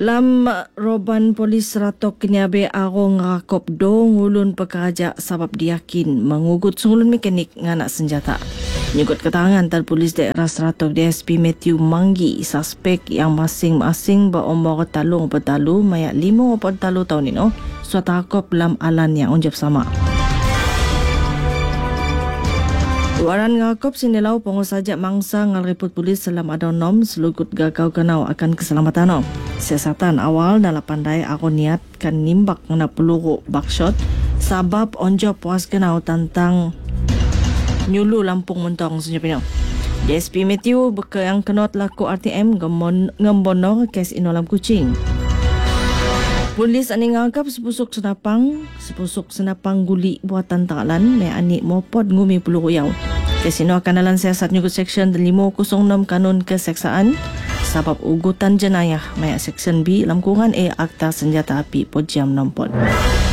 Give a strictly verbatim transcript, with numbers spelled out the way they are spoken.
Lam roban polis ratok kinyabe ako ngakop do ngulun pagkaja sabab diyakin mangugut sungulun mekanik nga nak senjata. Nyugut ketangan tal polis daerah Seratok D S P Matthew Manggi suspek yang masing-masing berumur talung petalu mayak lima petalu tahun ini suatu akop lam alan yang unjap sama. Waran ngakop sinilau pengusajak mangsa ngalriput polis selam ada nom selugut gagau kenau akan keselamatan. Siasatan awal dalam pandai aku niat kan nimbak ngena peluru bakshot sabab onjop puas kenau tentang nyulu Lampung mentong senyapinau. D S P Matthew beka yang kenot laku R T M ngembonor kes inolam kucing. Polis ani ngangkap sepusuk senapang, sepusuk senapang guli buatan takalan me ani mopod ngumi peluru yau. Kesino akan dalam siasat nyugut Seksyen lima kosong enam Kanun Keseksaan sabab ugutan jenayah mayak Seksyen B lam kurungan A Akta Senjata Api Pojam Nompol.